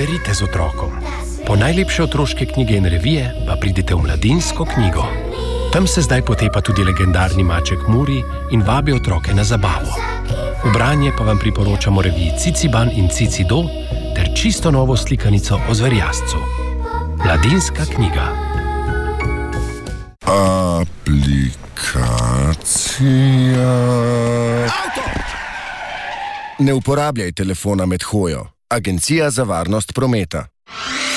Berite z otrokom. Po najlepše otroške knjige in revije pa pridite v Mladinsko knjigo. Tam se zdaj potepa tudi legendarni maček Muri in vabi otroke na zabavo. V branje pa vam priporočamo reviji Ciciban in Cicido ter čisto novo slikanico o zverjascu. Mladinska knjiga. Aplikacija. Ne uporabljaj telefona med hojo. Agencija za varnost prometa.